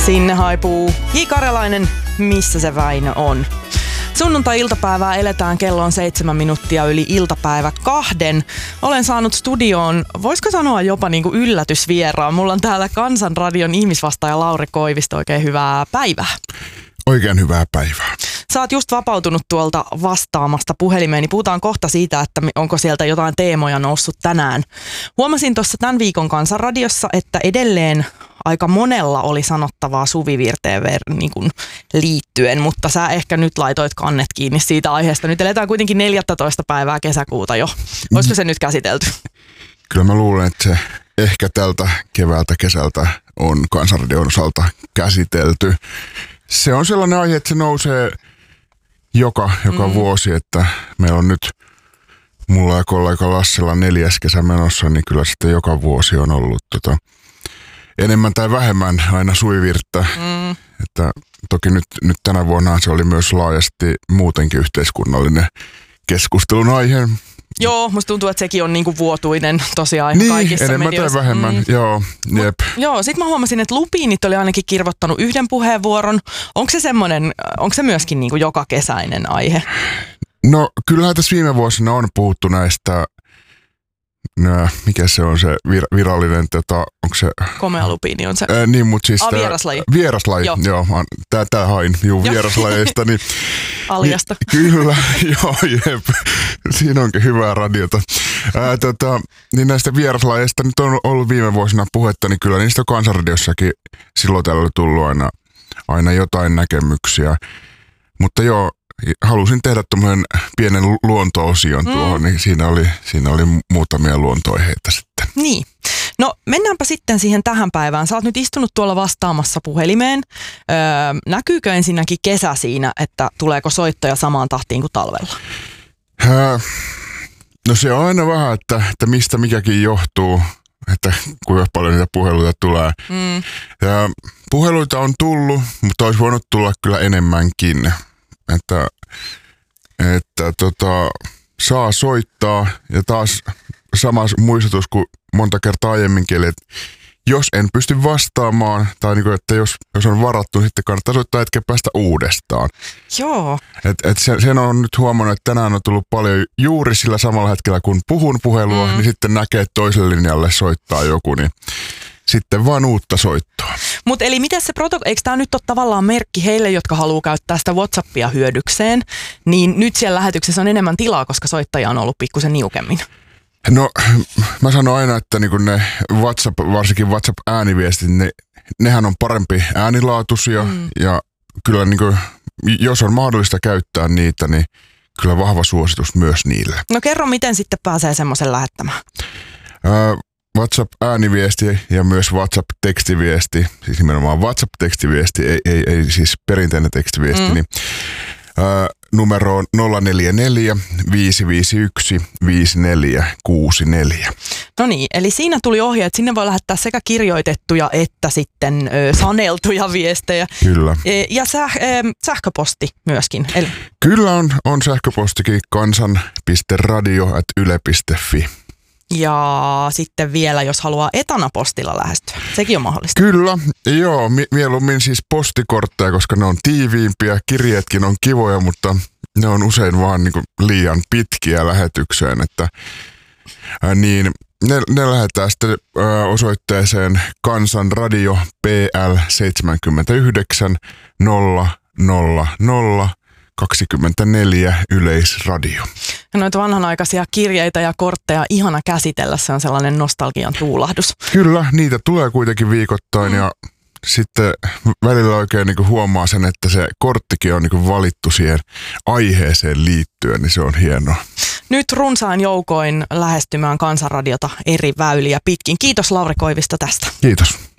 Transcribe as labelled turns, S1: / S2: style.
S1: Sinne haipuu J. Karjalainen, missä se Väinö on. Sunnuntai-iltapäivää eletään, kello on 7 minuuttia yli iltapäivä 2. Olen saanut studioon, voisiko sanoa jopa niin kuin yllätysvieraan. Mulla on täällä Kansanradion ihmisvastaaja Lauri Koivisto. Oikein hyvää päivää.
S2: Oikein hyvää päivää.
S1: Sä oot just vapautunut tuolta vastaamasta puhelimeen, niin puhutaan kohta siitä, että onko sieltä jotain teemoja noussut tänään. Huomasin tuossa tämän viikon Kansanradiossa, että edelleen aika monella oli sanottavaa Suvivirteen niin kuin liittyen, mutta sä ehkä nyt laitoit kannet kiinni siitä aiheesta. Nyt eletään kuitenkin 14. päivää kesäkuuta jo. Olisiko se nyt käsitelty?
S2: Kyllä mä luulen, että se ehkä tältä keväältä kesältä on Kansanradion osalta käsitelty. Se on sellainen aihe, että se nousee joka vuosi, että meillä on nyt mulla ja kollega Lassella 4. kesä menossa, niin kyllä sitten joka vuosi on ollut enemmän tai vähemmän aina Suvivirttä. Että toki nyt tänä vuonna se oli myös laajasti muutenkin yhteiskunnallinen keskustelun aihe.
S1: Joo, musta tuntuu, että sekin on niinku vuotuinen tosiaan niin, kaikissa
S2: enemmän
S1: medioissa.
S2: Tai vähemmän, joo, jep.
S1: Joo, sit mä huomasin, että Lupiinit oli ainakin kirvoittanut yhden puheenvuoron. Onko se myöskin niinku joka kesäinen aihe?
S2: No kyllähän tässä viime vuosina on puhuttu näistä, mikä se on se virallinen, onko se...
S1: Komea lupiini on se.
S2: Niin, mutta siis...
S1: vieraslaji.
S2: Vieraslaji, joo. Tää hain, vieraslajeista. Niin,
S1: Aljasta.
S2: Niin, kyllä, joo, jep. Siinä onkin hyvää radiota. Niin näistä vieraslajeista nyt on ollut viime vuosina puhetta, niin kyllä niistä Kansanradiossakin silloin täällä tullut aina jotain näkemyksiä. Mutta joo, halusin tehdä tämmöisen pienen luonto-osion tuohon, niin siinä oli muutamia luontoaiheita sitten.
S1: Niin. No mennäänpä sitten siihen tähän päivään. Sä oot nyt istunut tuolla vastaamassa puhelimeen. Näkyykö ensinnäkin kesä siinä, että tuleeko soittoja samaan tahtiin kuin talvella?
S2: No se on aina vähän, että mistä mikäkin johtuu, että kuinka paljon niitä puheluita tulee. Ja puheluita on tullut, mutta olisi voinut tulla kyllä enemmänkin. Että saa soittaa ja taas sama muistutus kuin monta kertaa aiemminkin, että jos en pysty vastaamaan tai niinku, että jos on varattu, niin sitten kannattaa soittaa hetken päästä uudestaan.
S1: Joo.
S2: Sen on nyt huomannut, että tänään on tullut paljon juuri sillä samalla hetkellä, kun puhun puhelua, niin sitten näkee, että toiselle linjalle soittaa joku, niin sitten vaan uutta soittoa.
S1: Mutta eli miten se eikö tämä nyt ole tavallaan merkki heille, jotka haluaa käyttää sitä WhatsAppia hyödykseen, niin nyt siellä lähetyksessä on enemmän tilaa, koska soittajia on ollut pikkusen niukemmin?
S2: No mä sanon aina, että niinku ne varsinkin WhatsApp-ääniviestit, nehän on parempi äänilaatuisia ja kyllä niinku, jos on mahdollista käyttää niitä, niin kyllä vahva suositus myös niille. No
S1: kerro, miten sitten pääsee semmoisen lähettämään?
S2: WhatsApp-ääniviesti ja myös WhatsApp-tekstiviesti, siis nimenomaan WhatsApp-tekstiviesti, ei siis perinteinen tekstiviesti, niin numero on 044 551 5464.
S1: No niin, eli siinä tuli ohje, että sinne voi lähettää sekä kirjoitettuja että sitten saneltuja viestejä.
S2: Kyllä.
S1: Ja sähköposti myöskin. Eli...
S2: Kyllä on sähköpostikin kansan.radio@yle.fi.
S1: Ja sitten vielä, jos haluaa etanapostilla lähestyä. Sekin on mahdollista.
S2: Kyllä, joo. Mieluummin siis postikortteja, koska ne on tiiviimpiä. Kirjeetkin on kivoja, mutta ne on usein vaan niin kuin liian pitkiä lähetykseen. Että, niin ne lähetään sitten osoitteeseen Kansanradio PL 79 000 24 Yleisradio.
S1: Ja noita vanhanaikaisia kirjeitä ja kortteja ihana käsitellä, se on sellainen nostalgian tuulahdus.
S2: Kyllä, niitä tulee kuitenkin viikoittain ja sitten välillä oikein niin kuin huomaa sen, että se korttikin on niin kuin valittu siihen aiheeseen liittyen, niin se on hienoa.
S1: Nyt runsain joukoin lähestymään Kansanradiota eri väyliä pitkin. Kiitos Lauri Koivisto tästä.
S2: Kiitos.